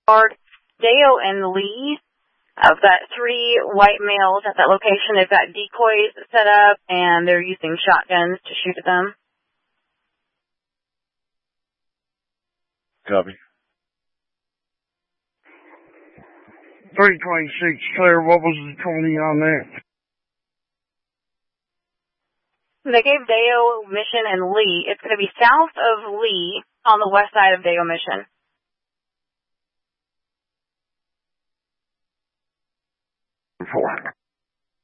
guard. Deo and Lee, I've got 3 white males at that location. They've got decoys set up, and they're using shotguns to shoot at them. Copy. 326, clear. What was the 20 on that? They gave Deo Mission and Lee. It's going to be south of Lee on the west side of Deo Mission. Four.